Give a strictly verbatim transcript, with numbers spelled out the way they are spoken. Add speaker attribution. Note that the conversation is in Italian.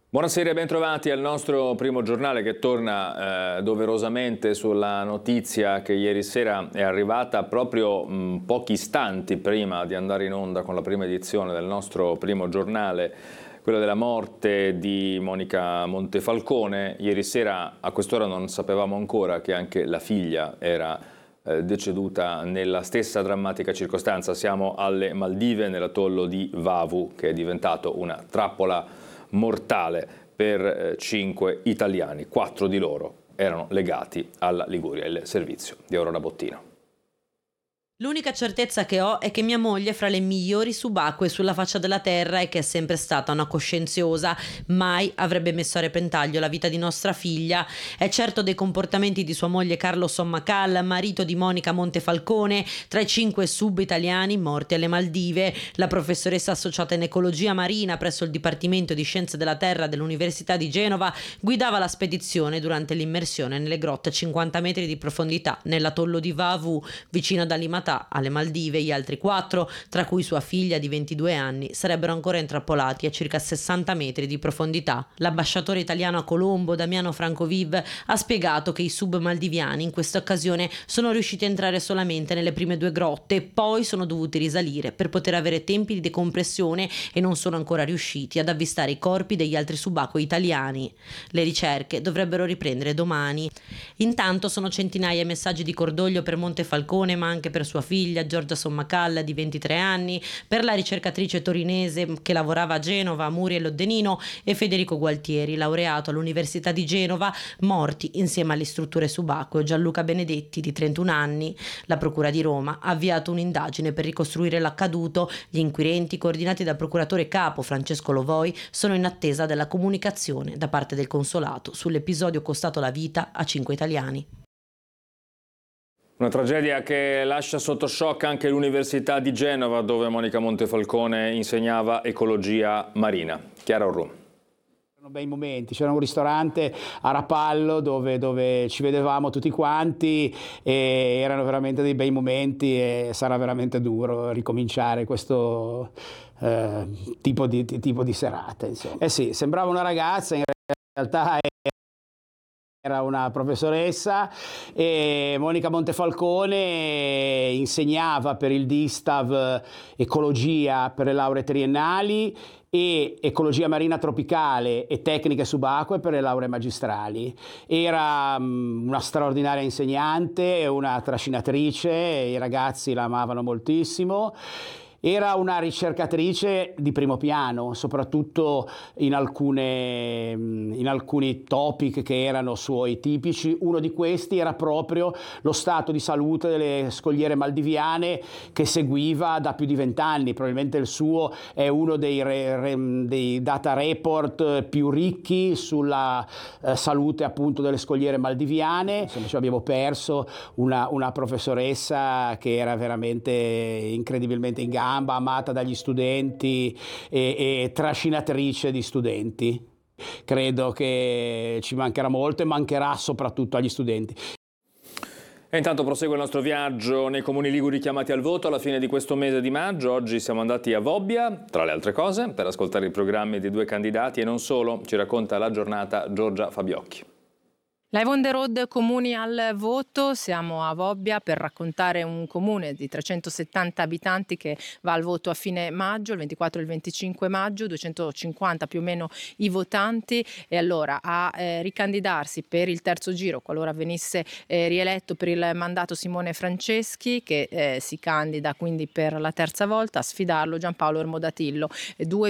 Speaker 1: Buonasera e bentrovati al nostro primo giornale che torna eh, doverosamente sulla notizia che ieri sera è arrivata proprio mh, pochi istanti prima di andare in onda con la prima edizione del nostro primo giornale, quella della morte di Monica Montefalcone. Ieri sera a quest'ora non sapevamo ancora che anche la figlia era eh, deceduta nella stessa drammatica circostanza. Siamo alle Maldive, nell'atollo di Vavu, che è diventato una trappola mortale per eh, cinque italiani. Quattro di loro erano legati alla Liguria, il servizio di Aurora Bottino.
Speaker 2: L'unica certezza che ho è che mia moglie è fra le migliori subacquee sulla faccia della terra e che è sempre stata una coscienziosa, mai avrebbe messo a repentaglio la vita di nostra figlia. È certo dei comportamenti di sua moglie Carlos Sommacal, marito di Monica Montefalcone, tra i cinque sub italiani morti alle Maldive. La professoressa associata in ecologia marina presso il Dipartimento di Scienze della Terra dell'Università di Genova guidava la spedizione durante l'immersione nelle grotte a cinquanta metri di profondità nell'atollo di Vavu, vicino ad Alimatà, alle Maldive. Gli altri quattro, tra cui sua figlia di ventidue anni, sarebbero ancora intrappolati a circa sessanta metri di profondità. L'ambasciatore italiano a Colombo, Damiano Francoviv, ha spiegato che i sub maldiviani in questa occasione sono riusciti a entrare solamente nelle prime due grotte e poi sono dovuti risalire per poter avere tempi di decompressione e non sono ancora riusciti ad avvistare i corpi degli altri subacquei italiani. Le ricerche dovrebbero riprendere domani. Intanto sono centinaia i messaggi di cordoglio per Montefalcone, ma anche per sua figlia Giorgia Sommacal di ventitré anni, per la ricercatrice torinese che lavorava a Genova, Muriel Oddenino, e Federico Gualtieri, laureato all'Università di Genova, morti insieme alle strutture subacquee. Gianluca Benedetti di trentuno anni. La Procura di Roma ha avviato un'indagine per ricostruire l'accaduto. Gli inquirenti, coordinati dal procuratore capo Francesco Lovoi, sono in attesa della comunicazione da parte del consolato sull'episodio costato la vita a cinque italiani.
Speaker 1: Una tragedia che lascia sotto shock anche l'Università di Genova, dove Monica Montefalcone insegnava ecologia marina. Chiara Orru.
Speaker 3: Erano bei momenti, c'era un ristorante a Rapallo dove, dove ci vedevamo tutti quanti e erano veramente dei bei momenti e sarà veramente duro ricominciare questo eh, tipo, di, tipo di serata. Insomma. Eh sì, sembrava una ragazza, in realtà è era una professoressa e Monica Montefalcone insegnava per il Distav ecologia per le lauree triennali e ecologia marina tropicale e tecniche subacquee per le lauree magistrali. Era um, una straordinaria insegnante, una trascinatrice, i ragazzi la amavano moltissimo. Era una ricercatrice di primo piano, soprattutto in, alcune, in alcuni topic che erano suoi tipici. Uno di questi era proprio lo stato di salute delle scogliere maldiviane che seguiva da più di vent'anni. Probabilmente il suo è uno dei, re, re, dei data report più ricchi sulla eh, salute appunto delle scogliere maldiviane. Insomma, ci abbiamo perso una, una professoressa che era veramente incredibilmente in gamba, amata dagli studenti e, e trascinatrice di studenti. Credo che ci mancherà molto e mancherà soprattutto agli studenti.
Speaker 1: E intanto prosegue il nostro viaggio nei comuni liguri chiamati al voto alla fine di questo mese di maggio. Oggi siamo andati a Vobbia, tra le altre cose, per ascoltare i programmi di due candidati e non solo. Ci racconta la giornata Giorgia Fabiocchi.
Speaker 4: Live on the road, comuni al voto, siamo a Vobbia per raccontare un comune di trecentosettanta abitanti che va al voto a fine maggio, il ventiquattro e il venticinque maggio, duecentocinquanta più o meno i votanti, e allora a eh, ricandidarsi per il terzo giro, qualora venisse eh, rieletto per il mandato Simone Franceschi, che eh, si candida quindi per la terza volta, a sfidarlo Giampaolo Ermodatillo. Due